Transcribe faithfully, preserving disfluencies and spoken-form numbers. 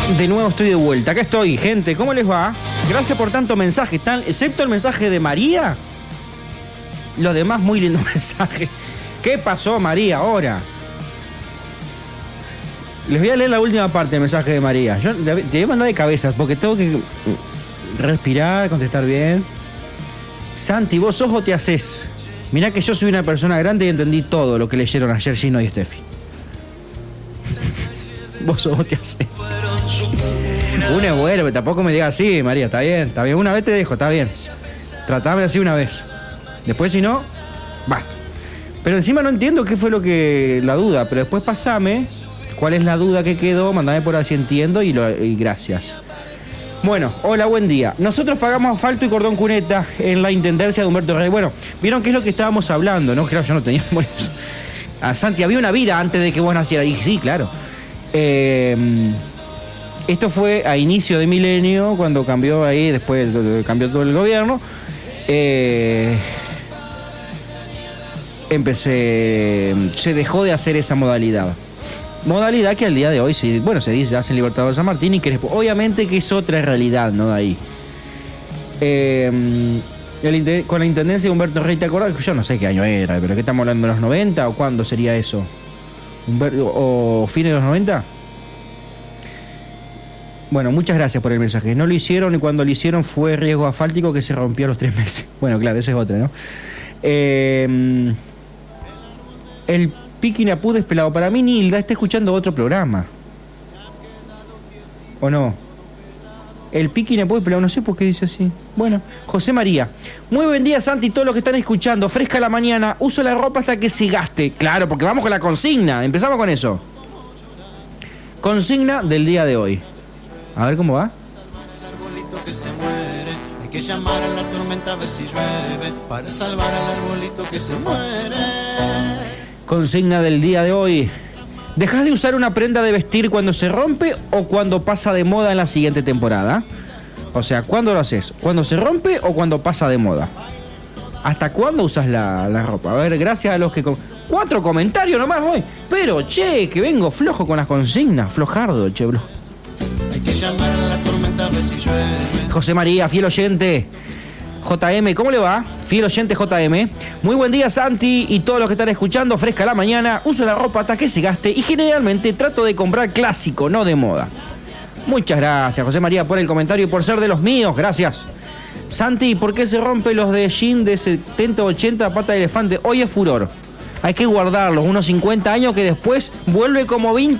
De nuevo estoy de vuelta. Acá estoy, gente. ¿Cómo les va? Gracias por tanto mensaje. Tan, excepto el mensaje de María. Los demás muy lindos mensajes. ¿Qué pasó, María, ahora? Les voy a leer la última parte del mensaje de María. Yo te voy a mandar de cabezas porque tengo que respirar, contestar bien. Santi, ¿vos sos o te haces? Mirá que yo soy una persona grande y entendí todo lo que leyeron ayer Gino y Steffi. Vos sos o te haces. Una es bueno, pero tampoco me digas así, María, está bien, está bien. Una vez te dejo, está bien. Tratame así una vez. Después, si no, basta. Pero encima no entiendo qué fue lo que... la duda, pero después pasame cuál es la duda que quedó, mandame por así entiendo y, lo, y gracias. Bueno, hola, buen día. Nosotros pagamos asfalto y cordón cuneta en la intendencia de Humberto Rey. Bueno, vieron qué es lo que estábamos hablando, ¿no? Claro, yo no tenía... A Santi, había una vida antes de que vos nacieras. Y sí, claro. Eh, esto fue a inicio de milenio, cuando cambió ahí, después cambió todo el gobierno. Eh, empecé... Se dejó de hacer esa modalidad. Modalidad que al día de hoy, se, bueno, se dice, hace el Libertador de San Martín y que obviamente que es otra realidad, ¿no? De ahí. Eh, el, con la intendencia de Humberto Rey, ¿te acordás? Yo no sé qué año era, pero ¿qué estamos hablando? ¿De los noventa o cuándo sería eso? Humberto, ¿o fines de los noventa? Bueno, muchas gracias por el mensaje. No lo hicieron y cuando lo hicieron fue riesgo asfáltico que se rompió a los tres meses. Bueno, claro, esa es otra, ¿no? Eh, el Piquinapú despelado. Para mí, Nilda está escuchando otro programa. ¿O no? El Piquinapú despelado, no sé por qué dice así. Bueno, José María. Muy buen día, Santi, todos los que están escuchando. Fresca la mañana. Uso la ropa hasta que se gaste. Claro, porque vamos con la consigna. Empezamos con eso. Consigna del día de hoy. A ver cómo va. Hay que llamar a la tormenta a ver si llueve para salvar al arbolito que se muere. Consigna del día de hoy. ¿Dejás de usar una prenda de vestir cuando se rompe o cuando pasa de moda en la siguiente temporada? O sea, ¿cuándo lo haces? ¿Cuando se rompe o cuando pasa de moda? ¿Hasta cuándo usas la, la ropa? A ver, gracias a los que... Com- Cuatro comentarios nomás hoy. Pero, che, que vengo flojo con las consignas. Flojardo, che, bro. Hay que llamar a la tormenta a ver si llueve. José María, fiel oyente. J M, ¿cómo le va? Fiel oyente J M. Muy buen día, Santi, y todos los que están escuchando. Fresca la mañana, uso la ropa hasta que se gaste y generalmente trato de comprar clásico, no de moda. Muchas gracias, José María, por el comentario y por ser de los míos. Gracias. Santi, ¿por qué se rompen los de jean de setenta ochenta pata de elefante? Hoy es furor. Hay que guardarlos, unos cincuenta años que después vuelve como vintage.